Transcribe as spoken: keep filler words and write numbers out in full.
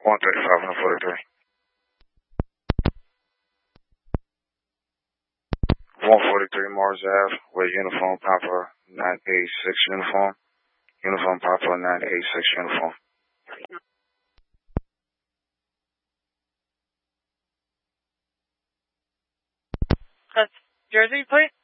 one thirty-five, one forty-three. one forty-three Mars Ave with uniform Papa nine eighty-six uniform. Uniform Papa nine eighty-six uniform. That's Jersey plate?